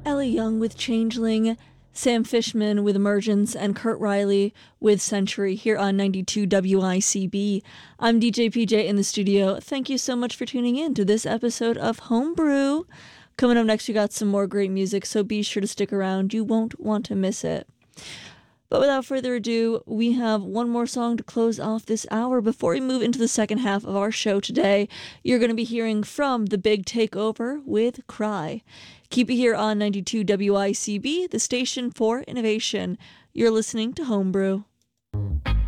Ellie Young with Changeling, Sam Fishman with Emergence, and Kurt Riley with Century here on 92 WICB. I'm DJ PJ in the studio. Thank you so much for tuning in to this episode of Homebrew. Coming up next, we got some more great music, so be sure to stick around. You won't want to miss it. But without further ado, we have one more song to close off this hour. Before we move into the second half of our show today, you're going to be hearing from The Big Takeover with Cry. Keep it here on 92 WICB, the station for innovation. You're listening to Homebrew.